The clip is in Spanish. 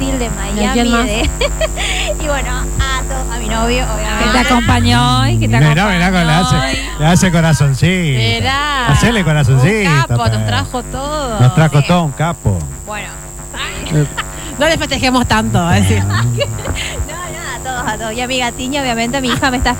Brasil, de quién Miami, más? y bueno, a mi novio, Que obviamente. te acompañó y que te Mirá, acompañó. le hace corazoncito. Mirá. Hacele corazoncito. Un capo, pues. nos trajo todo. Nos trajo todo un capo. Bueno, No le festejemos tanto, es decir. no, a todos. Y a mi gatiña, obviamente, mi hija me está